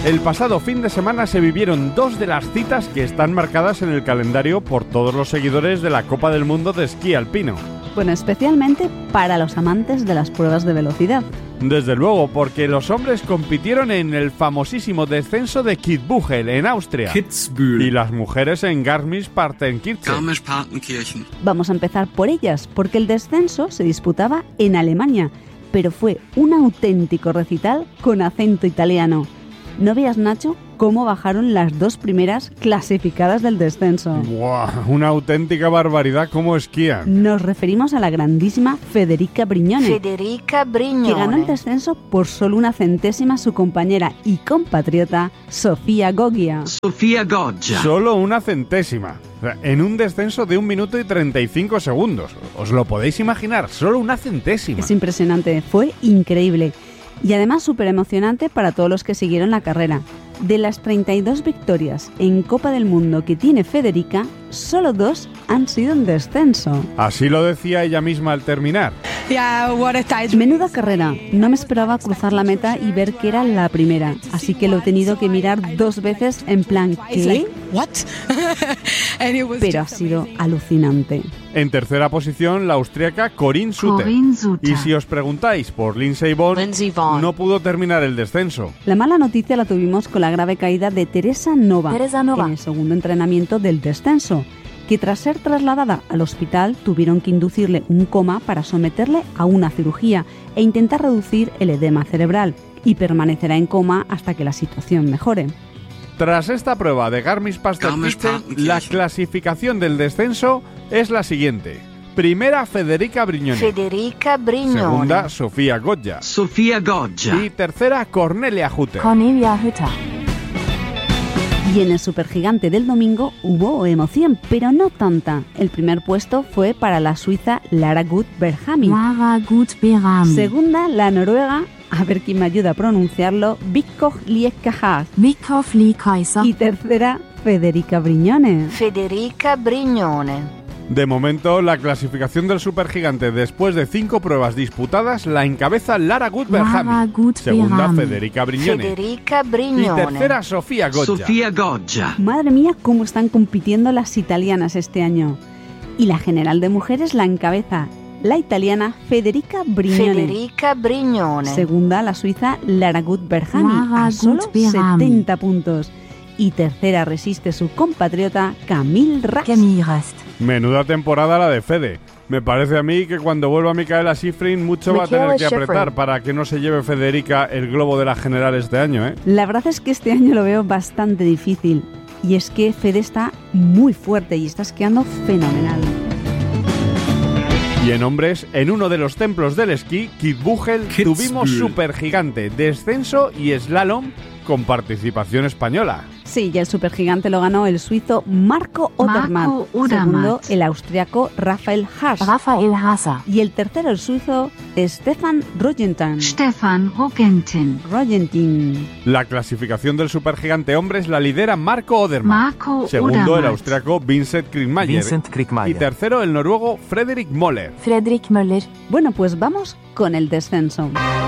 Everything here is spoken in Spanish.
El pasado fin de semana se vivieron dos de las citas que están marcadas en el calendario por todos los seguidores de la Copa del Mundo de esquí alpino. Bueno, especialmente para los amantes de las pruebas de velocidad. Desde luego, porque los hombres compitieron en el famosísimo descenso de Kitzbühel, en Austria. Kitzbühel. Y las mujeres en Garmisch-Partenkirchen. Garmisch-Partenkirchen. Vamos a empezar por ellas, porque el descenso se disputaba en Alemania, pero fue un auténtico recital con acento italiano. ¿No veas, Nacho, cómo bajaron las dos primeras clasificadas del descenso? ¡Buah! Una auténtica barbaridad cómo esquían. Nos referimos a la grandísima Federica Brignone, que ganó el descenso por solo una centésima su compañera y compatriota Sofia Goggia. Solo una centésima. O sea, en un descenso de 1 minuto y 35 segundos. ¿Os lo podéis imaginar? Solo una centésima. Es impresionante, fue increíble. Y además súper emocionante para todos los que siguieron la carrera. De las 32 victorias en Copa del Mundo que tiene Federica, solo 2 han sido en descenso. Así lo decía ella misma al terminar. Menuda carrera. No me esperaba cruzar la meta y ver que era la primera. Así que lo he tenido que mirar 2 veces en plan, ¿qué? Pero ha sido alucinante. En tercera posición, la austríaca Corinne Suter. Y si os preguntáis por Lindsey Vonn, no pudo terminar el descenso. La mala noticia la tuvimos con la grave caída de Teresa Nova en el segundo entrenamiento del descenso, que tras ser trasladada al hospital tuvieron que inducirle un coma para someterle a una cirugía e intentar reducir el edema cerebral, y permanecerá en coma hasta que la situación mejore. Tras esta prueba de Garmisch-Partenkirchen, la clasificación del descenso es la siguiente. Primera, Federica Brignone. Segunda, Sofia Goggia. Y tercera, Cornelia Hutter. Y en el supergigante del domingo hubo emoción, pero no tanta. El primer puesto fue para la suiza Lara Gut-Berghami. Segunda, la noruega, a ver quién me ayuda a pronunciarlo, Vikov Liekajag. Y tercera, Federica Brignone. De momento, la clasificación del supergigante después de 5 pruebas disputadas la encabeza Lara Gut-Berghami. Segunda, Federica Brignone. Y tercera, Sofia Goggia. Madre mía, cómo están compitiendo las italianas este año. Y la general de mujeres la encabeza la italiana Federica Brignone. Segunda, la suiza Lara Gut-Berghami, a solo 70 puntos. Y tercera resiste su compatriota Camille Rast. Menuda temporada la de Fede. Me parece a mí que cuando vuelva Michaela Schifrin mucho va a tener que apretar para que no se lleve Federica el globo de la general este año, ¿eh? La verdad es que este año lo veo bastante difícil. Y es que Fede está muy fuerte y está esquiando fenomenal. Y en hombres, en uno de los templos del esquí, Kitzbühel, tuvimos supergigante, descenso y slalom con participación española. Sí, y el supergigante lo ganó el suizo Marco Odermatt. Segundo, el austriaco Rafael Haas. Y el tercero, el suizo Stefan Rogentin. La clasificación del supergigante hombres la lidera Marco Odermatt. Segundo, el austriaco Vincent Kriegmayer. Y tercero, el noruego Fredrik Möller. Bueno, pues vamos con el descenso.